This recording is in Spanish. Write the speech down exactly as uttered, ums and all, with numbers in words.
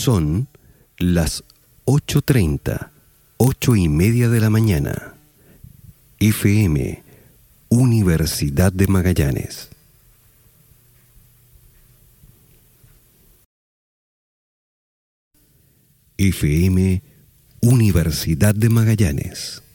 Son las ocho treinta, ocho y media de la mañana. F M, Universidad de Magallanes. F M, Universidad de Magallanes.